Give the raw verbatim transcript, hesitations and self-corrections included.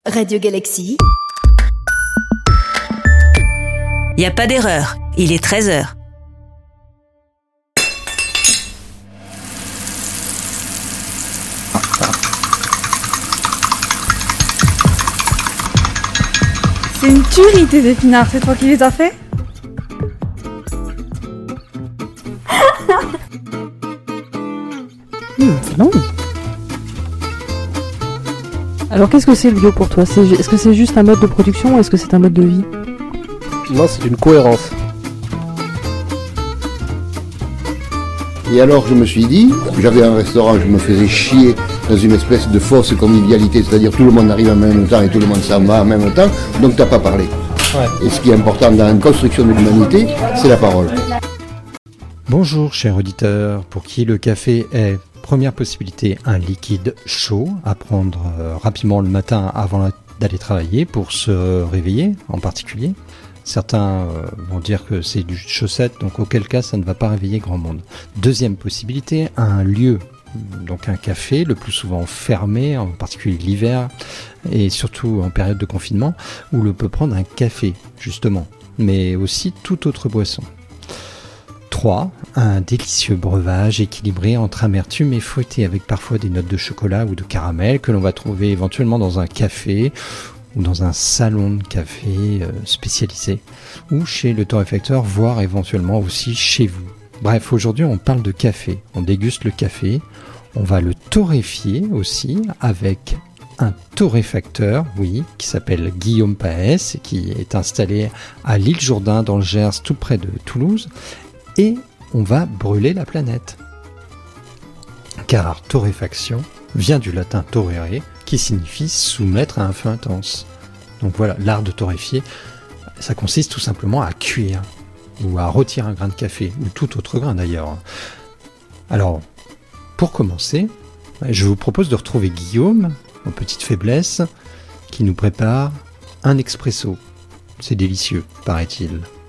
Radio Galaxy. Y a pas d'erreur, il est treize heures. C'est une tuerie tes épinards, c'est toi qui les as fait ? mmh, c'est bon. Alors qu'est-ce que c'est le bio pour toi ? c'est, Est-ce que c'est juste un mode de production ou est-ce que c'est un mode de vie ? Non, c'est une cohérence. Et alors je me suis dit, j'avais un restaurant, je me faisais chier dans une espèce de fausse convivialité, c'est-à-dire tout le monde arrive en même temps et tout le monde s'en va en même temps, donc t'as pas parlé. Ouais. Et ce qui est important dans une construction de l'humanité, c'est la parole. Bonjour chers auditeurs, pour qui le café est, première possibilité, un liquide chaud à prendre euh, rapidement le matin avant d'aller travailler pour se réveiller en particulier. Certains euh, vont dire que c'est du chaussette, donc auquel cas ça ne va pas réveiller grand monde. Deuxième possibilité, un lieu, donc un café, le plus souvent fermé, en particulier l'hiver, et surtout en période de confinement, où l'on peut prendre un café, justement, mais aussi toute autre boisson. trois. Un délicieux breuvage équilibré entre amertume et fruité, avec parfois des notes de chocolat ou de caramel, que l'on va trouver éventuellement dans un café, ou dans un salon de café euh, spécialisé, ou chez le torréfacteur, voire éventuellement aussi chez vous. Bref, aujourd'hui on parle de café, on déguste le café, on va le torréfier aussi avec un torréfacteur, oui, qui s'appelle Guillaume Paès, qui est installé à l'île Jourdain dans le Gers, tout près de Toulouse, et on va brûler la planète. Car torréfaction vient du latin torrere, qui signifie soumettre à un feu intense. Donc voilà, l'art de torréfier, ça consiste tout simplement à cuire, ou à rôtir un grain de café, ou tout autre grain d'ailleurs. Alors, pour commencer, je vous propose de retrouver Guillaume, aux petites faiblesses, qui nous prépare un expresso. C'est délicieux, paraît-il.